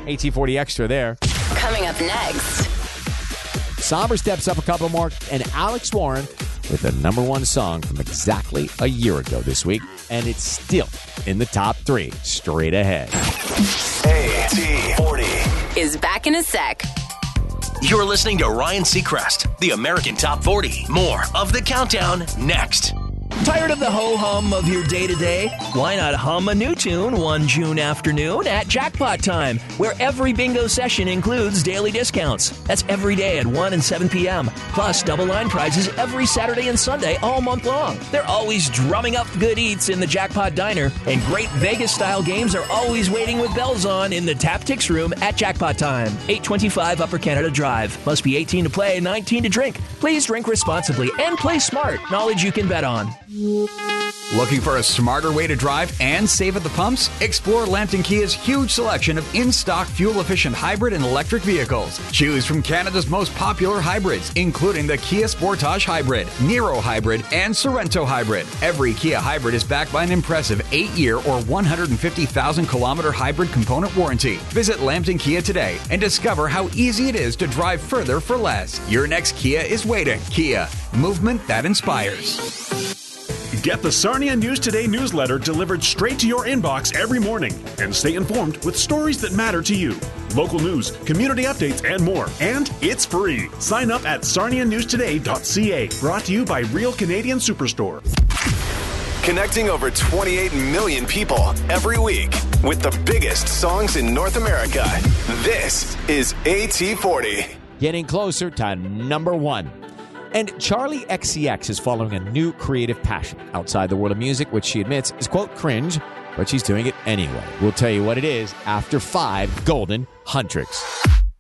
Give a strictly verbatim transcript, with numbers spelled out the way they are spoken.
A T forty Extra there. Coming up next. Somber steps up a couple more, and Alex Warren with the number one song from exactly a year ago this week, and it's still in the top three, straight ahead. A T forty is back in a sec. You're listening to Ryan Seacrest, the American Top forty. More of the countdown next. Tired of the ho-hum of your day-to-day? Why not hum a new tune one June afternoon at Jackpot Time, where every bingo session includes daily discounts. That's every day at one and seven p.m., plus double line prizes every Saturday and Sunday all month long. They're always drumming up good eats in the Jackpot Diner, and great Vegas-style games are always waiting with bells on in the Taptics Room at Jackpot Time, eight twenty-five Upper Canada Drive. Must be eighteen to play, nineteen to drink. Please drink responsibly and play smart. Knowledge you can bet on. Looking for a smarter way to drive and save at the pumps? Explore Lambton Kia's huge selection of in-stock fuel-efficient hybrid and electric vehicles. Choose from Canada's most popular hybrids, including the Kia Sportage Hybrid, Niro Hybrid, and Sorento Hybrid. Every Kia hybrid is backed by an impressive eight-year or one hundred fifty thousand kilometer hybrid component warranty. Visit Lambton Kia today and discover how easy it is to drive further for less. Your next Kia is waiting. Kia, movement that inspires. Get the Sarnia News Today newsletter delivered straight to your inbox every morning and stay informed with stories that matter to you. Local news, community updates, and more. And it's free. Sign up at sarnia news today dot c a. Brought to you by Real Canadian Superstore. Connecting over twenty-eight million people every week with the biggest songs in North America. This is A T forty. Getting closer to number one. And Charli X C X is following a new creative passion outside the world of music, which she admits is, quote, cringe, but she's doing it anyway. We'll tell you what it is after five Golden Huntrix.